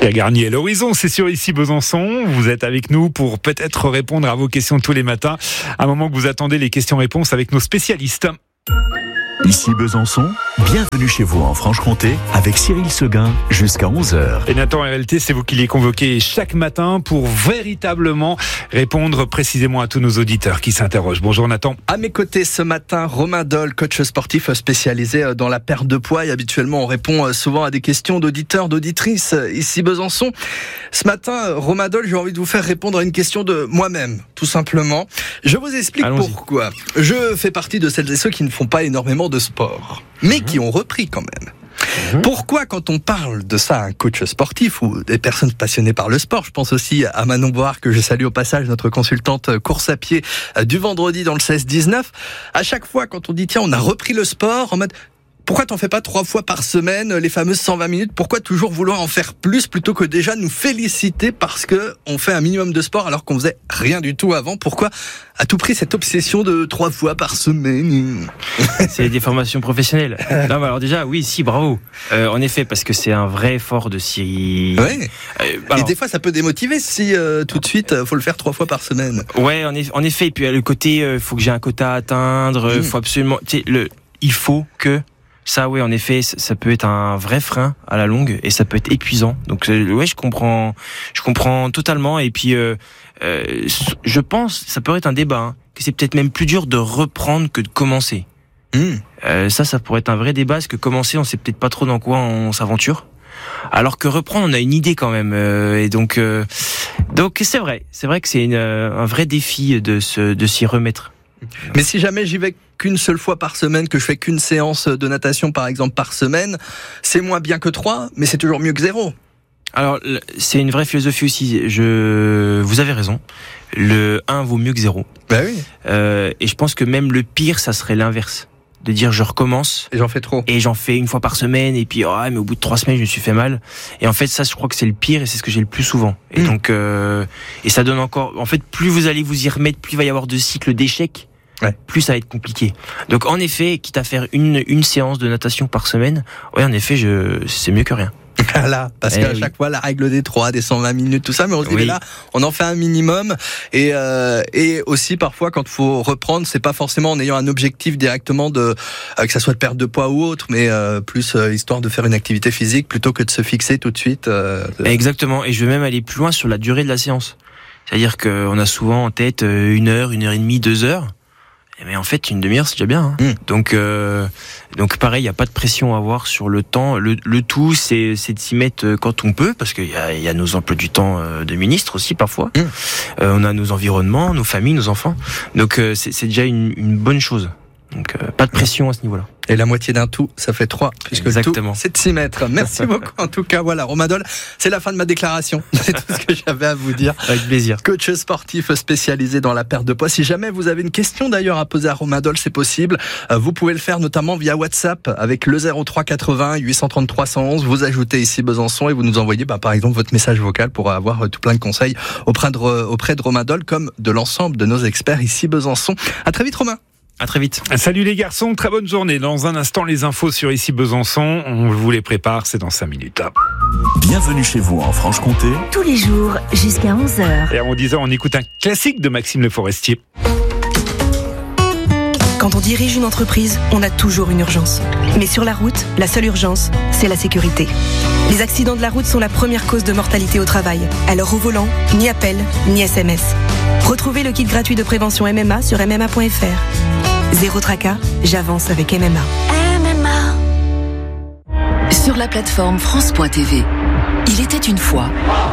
Pierre Garnier, l'horizon, c'est sur Ici Besançon. Vous êtes avec nous pour peut-être répondre à vos questions tous les matins. À un moment que vous attendez les questions-réponses avec nos spécialistes. Ici Besançon, bienvenue chez vous en Franche-Comté avec Cyril Seguin jusqu'à 11h. Et Nathan RLT, c'est vous qui les convoquez chaque matin pour véritablement répondre précisément à tous nos auditeurs qui s'interrogent. Bonjour Nathan. À mes côtés ce matin, Romain Doll, coach sportif spécialisé dans la perte de poids. Et habituellement, on répond souvent à des questions d'auditeurs, d'auditrices ici Besançon. Ce matin, Romain Doll, j'ai envie de vous faire répondre à une question de moi-même, tout simplement. Je vous explique pourquoi. Je fais partie de celles et ceux qui ne font pas énormément de sport, mais qui ont repris quand même. Pourquoi, quand on parle de ça à un coach sportif ou des personnes passionnées par le sport, je pense aussi à Manon Boire, que je salue au passage, notre consultante course à pied du vendredi dans le 16-19, à chaque fois quand on dit tiens, on a repris le sport, en mode pourquoi t'en fais pas 3 fois par semaine, les fameuses 120 minutes? Pourquoi toujours vouloir en faire plus plutôt que déjà nous féliciter parce que on fait un minimum de sport alors qu'on faisait rien du tout avant? Pourquoi à tout prix cette obsession de 3 fois par semaine? C'est des formations professionnelles. Non, alors déjà, oui, si, bravo. En effet, parce que c'est un vrai effort de s'y... Ouais. Et des fois, ça peut démotiver si tout de suite, faut le faire 3 fois par semaine. Ouais, en effet. Et puis le côté, faut que j'ai un quota à atteindre. Faut absolument. Il faut que. Ça, oui, en effet, ça peut être un vrai frein à la longue et ça peut être épuisant. Donc, ouais, je comprends totalement. Et puis, je pense, ça peut être un débat, que c'est peut-être même plus dur de reprendre que de commencer. Ça pourrait être un vrai débat, parce que commencer, on sait peut-être pas trop dans quoi on s'aventure. Alors que reprendre, on a une idée quand même. Et donc c'est vrai que c'est un vrai défi de s'y remettre. Mais si jamais j'y vais qu'une seule fois par semaine, que je fais qu'une séance de natation par exemple par semaine, c'est moins bien que 3, mais c'est toujours mieux que 0. Alors c'est une vraie philosophie aussi. Vous avez raison. Le 1 vaut mieux que 0. Bah oui. Et je pense que même le pire, ça serait l'inverse. De dire je recommence. Et j'en fais trop. Et j'en fais 1 fois par semaine, et puis mais au bout de 3 semaines, je me suis fait mal. Et en fait, ça, je crois que c'est le pire, et c'est ce que j'ai le plus souvent. Et donc, et ça donne encore. En fait, plus vous allez vous y remettre, plus il va y avoir de cycles d'échecs. Ouais. Plus ça va être compliqué. Donc en effet, quitte à faire une séance de natation par semaine, ouais, en effet, c'est mieux que rien. Voilà, parce qu'à chaque fois la règle des 3, des 120 minutes, tout ça, mais on se dit mais là, on en fait un minimum. Et aussi parfois quand il faut reprendre, c'est pas forcément en ayant un objectif directement de que ça soit de perte de poids ou autre, mais plus histoire de faire une activité physique plutôt que de se fixer tout de suite. Exactement. Et je vais même aller plus loin sur la durée de la séance. C'est-à-dire qu'on a souvent en tête 1 heure, 1 heure et demie, 2 heures. Mais en fait, une demi-heure, c'est déjà bien. Donc pareil, il n'y a pas de pression à avoir sur le temps. Le tout, c'est de s'y mettre quand on peut, parce qu'il y a nos emplois du temps de ministres aussi parfois. On a nos environnements, nos familles, nos enfants. Donc c'est déjà une bonne chose. Donc pas de pression à ce niveau-là. Et la moitié d'un tout, ça fait 3, puisque exactement. Le tout, c'est de s'y mettre. Merci beaucoup. En tout cas, voilà, Romain Doll, c'est la fin de ma déclaration. C'est tout ce que j'avais à vous dire. Avec plaisir. Coach sportif spécialisé dans la perte de poids. Si jamais vous avez une question d'ailleurs à poser à Romain Doll, c'est possible. Vous pouvez le faire notamment via WhatsApp avec le 03 80 833 111. Vous ajoutez Ici Besançon et vous nous envoyez par exemple votre message vocal pour avoir tout plein de conseils auprès de Romain Doll comme de l'ensemble de nos experts Ici Besançon. À très vite, Romain. À très vite. Salut les garçons, très bonne journée. Dans un instant, les infos sur Ici Besançon. On vous les prépare, c'est dans 5 minutes. Bienvenue chez vous en Franche-Comté. Tous les jours, jusqu'à 11h. Et avant 10h, on écoute un classique de Maxime Le Forestier. Quand on dirige une entreprise, on a toujours une urgence. Mais sur la route, la seule urgence, c'est la sécurité. Les accidents de la route sont la première cause de mortalité au travail. Alors au volant, ni appel, ni SMS. Retrouvez le kit gratuit de prévention MMA sur MMA.fr. Zéro tracas, j'avance avec MMA. MMA. Sur la plateforme France.tv, il était une fois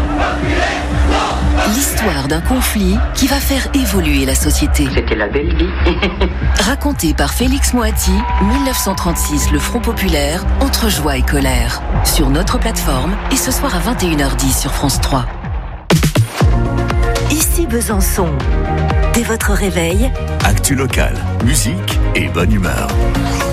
l'histoire d'un conflit qui va faire évoluer la société. C'était la belle vie. Raconté par Félix Moati, 1936, le Front Populaire, entre joie et colère. Sur notre plateforme et ce soir à 21h10 sur France 3. Ici Besançon. Dès votre réveil, actu local, musique et bonne humeur.